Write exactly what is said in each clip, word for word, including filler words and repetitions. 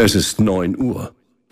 Es ist neun Uhr.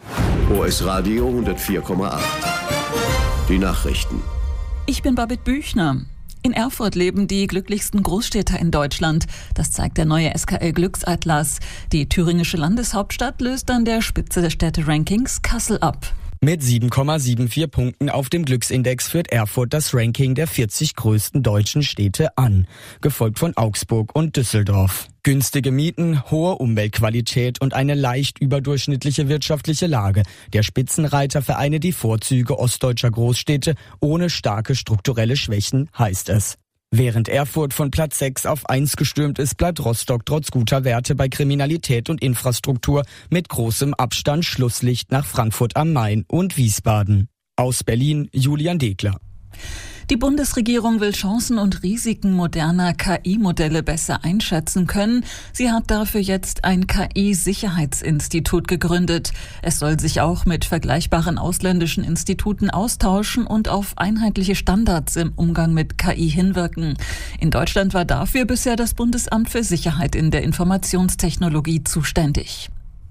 O S Radio hundertvier Komma acht. Die Nachrichten. Ich bin Babette Büchner. In Erfurt leben die glücklichsten Großstädter in Deutschland. Das zeigt der neue S K L-Glücksatlas. Die thüringische Landeshauptstadt löst an der Spitze des Städte-Rankings Kassel ab. Mit sieben Komma vierundsiebzig Punkten auf dem Glücksindex führt Erfurt das Ranking der vierzig größten deutschen Städte an, gefolgt von Augsburg und Düsseldorf. Günstige Mieten, hohe Umweltqualität und eine leicht überdurchschnittliche wirtschaftliche Lage. Der Spitzenreiter vereine die Vorzüge ostdeutscher Großstädte ohne starke strukturelle Schwächen, heißt es. Während Erfurt von Platz sechs auf eins gestürmt ist, bleibt Rostock trotz guter Werte bei Kriminalität und Infrastruktur mit großem Abstand Schlusslicht nach Frankfurt am Main und Wiesbaden. Aus Berlin, Julian Degler. Die Bundesregierung will Chancen und Risiken moderner K I-Modelle besser einschätzen können. Sie hat dafür jetzt ein K I-Sicherheitsinstitut gegründet. Es soll sich auch mit vergleichbaren ausländischen Instituten austauschen und auf einheitliche Standards im Umgang mit K I hinwirken. In Deutschland war dafür bisher das Bundesamt für Sicherheit in der Informationstechnologie zuständig.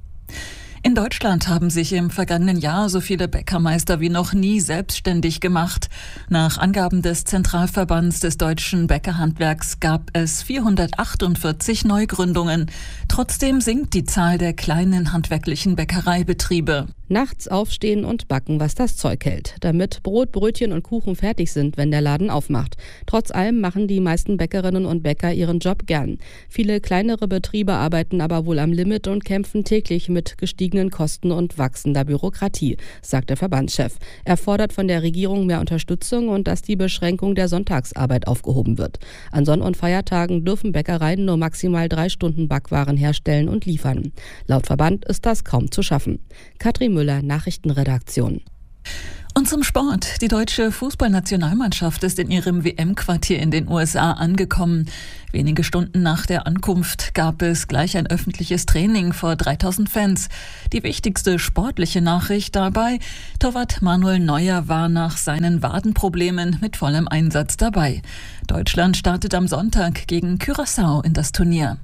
In Deutschland haben sich im vergangenen Jahr so viele Bäckermeister wie noch nie selbstständig gemacht. Nach Angaben des Zentralverbands des deutschen Bäckerhandwerks gab es vierhundertachtundvierzig Neugründungen. Trotzdem sinkt die Zahl der kleinen handwerklichen Bäckereibetriebe. Nachts aufstehen und backen, was das Zeug hält, damit Brot, Brötchen und Kuchen fertig sind, wenn der Laden aufmacht. Trotz allem machen die meisten Bäckerinnen und Bäcker ihren Job gern. Viele kleinere Betriebe arbeiten aber wohl am Limit und kämpfen täglich mit gestiegenen Kosten und wachsender Bürokratie, sagt der Verbandschef. Er fordert von der Regierung mehr Unterstützung und dass die Beschränkung der Sonntagsarbeit aufgehoben wird. An Sonn- und Feiertagen dürfen Bäckereien nur maximal drei Stunden Backwaren herstellen und liefern. Laut Verband ist das kaum zu schaffen. Katrin Müller, Nachrichtenredaktion. Und zum Sport. Die deutsche Fußballnationalmannschaft ist in ihrem W M-Quartier in den U S A angekommen. Wenige Stunden nach der Ankunft gab es gleich ein öffentliches Training vor dreitausend Fans. Die wichtigste sportliche Nachricht dabei: Torwart Manuel Neuer war nach seinen Wadenproblemen mit vollem Einsatz dabei. Deutschland startet am Sonntag gegen Curaçao in das Turnier.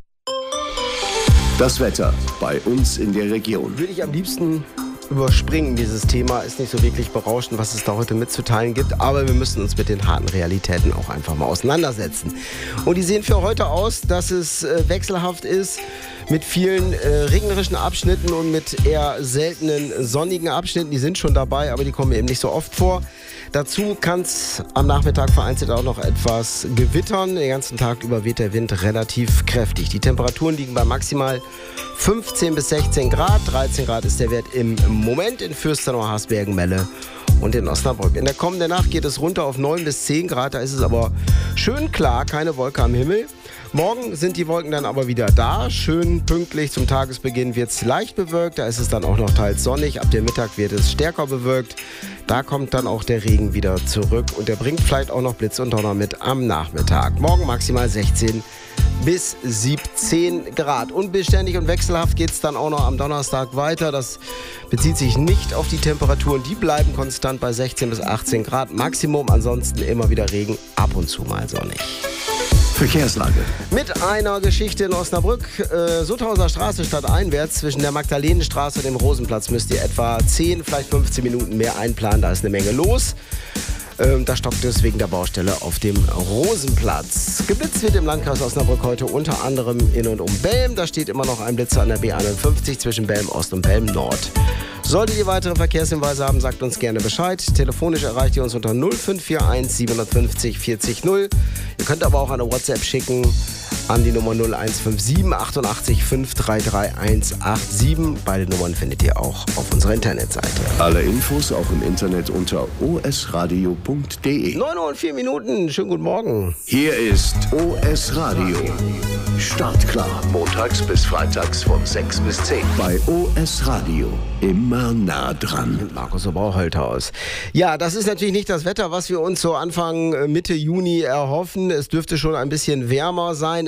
Das Wetter bei uns in der Region. Würde ich am liebsten überspringen, dieses Thema. Ist nicht so wirklich berauschend, was es da heute mitzuteilen gibt. Aber wir müssen uns mit den harten Realitäten auch einfach mal auseinandersetzen. Und die sehen für heute aus, dass es äh, wechselhaft ist. Mit vielen äh, regnerischen Abschnitten und mit eher seltenen sonnigen Abschnitten. Die sind schon dabei, aber die kommen eben nicht so oft vor. Dazu kann es am Nachmittag vereinzelt auch noch etwas gewittern. Den ganzen Tag über weht der Wind relativ kräftig. Die Temperaturen liegen bei maximal fünfzehn bis sechzehn Grad. dreizehn Grad ist der Wert im Moment in Fürstenau, Haßbergen, Melle und in Osnabrück. In der kommenden Nacht geht es runter auf neun bis zehn Grad. Da ist es aber schön klar, keine Wolke am Himmel. Morgen sind die Wolken dann aber wieder da. Schön pünktlich zum Tagesbeginn wird es leicht bewölkt. Da ist es dann auch noch teils sonnig. Ab dem Mittag wird es stärker bewölkt. Da kommt dann auch der Regen wieder zurück. Und der bringt vielleicht auch noch Blitz und Donner mit am Nachmittag. Morgen maximal sechzehn bis siebzehn Grad. Unbeständig und wechselhaft geht es dann auch noch am Donnerstag weiter. Das bezieht sich nicht auf die Temperaturen. Die bleiben konstant bei sechzehn bis achtzehn Grad. Maximum, ansonsten immer wieder Regen, ab und zu mal sonnig. Verkehrslage. Mit einer Geschichte in Osnabrück. Äh, Sutthauser Straße stadteinwärts zwischen der Magdalenenstraße und dem Rosenplatz müsst ihr etwa zehn, vielleicht fünfzehn Minuten mehr einplanen. Da ist eine Menge los. Ähm, da stockt es wegen der Baustelle auf dem Rosenplatz. Geblitzt wird im Landkreis Osnabrück heute unter anderem in und um Belm. Da steht immer noch ein Blitzer an der B einundfünfzig zwischen Belm Ost und Belm Nord. Solltet ihr weitere Verkehrshinweise haben, sagt uns gerne Bescheid. Telefonisch erreicht ihr uns unter null fünf vier eins siebenhundertfünfzig vierzig null. Ihr könnt aber auch eine WhatsApp schicken an die Nummer null eins fünf sieben achtundachtzig fünf drei drei eins acht sieben. Beide Nummern findet ihr auch auf unserer Internetseite. Alle Infos auch im Internet unter o s radio punkt d e. neun Uhr und vier Minuten. Schönen guten Morgen. Hier ist O S Radio. Startklar. Montags bis freitags von sechs bis zehn. Bei O S Radio. Immer nah dran. Mit Markus Oberholthaus. Ja, das ist natürlich nicht das Wetter, was wir uns so Anfang Mitte Juni erhoffen. Es dürfte schon ein bisschen wärmer sein. Es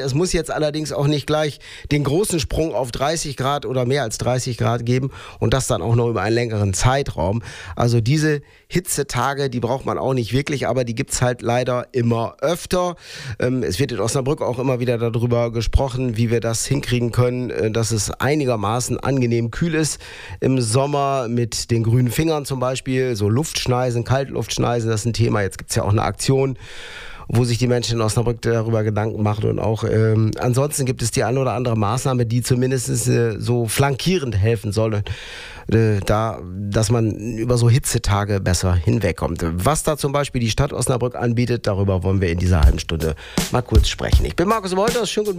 Es muss jetzt allerdings auch nicht gleich den großen Sprung auf dreißig Grad oder mehr als dreißig Grad geben und das dann auch noch über einen längeren Zeitraum. Also diese Hitzetage, die braucht man auch nicht wirklich, aber die gibt's halt leider immer öfter. Ähm, es wird in Osnabrück auch immer wieder darüber gesprochen, wie wir das hinkriegen können, äh, dass es einigermaßen angenehm kühl ist im Sommer mit den grünen Fingern zum Beispiel, so Luftschneisen, Kaltluftschneisen, das ist ein Thema. Jetzt gibt's ja auch eine Aktion, wo sich die Menschen in Osnabrück darüber Gedanken machen und auch ähm, ansonsten gibt es die eine oder andere Maßnahme, die zumindest äh, so flankierend helfen soll, äh, da, dass man über so Hitzetage besser hinwegkommt. Was da zum Beispiel die Stadt Osnabrück anbietet, darüber wollen wir in dieser halben Stunde mal kurz sprechen. Ich bin Markus Wolters, schönen guten Morgen.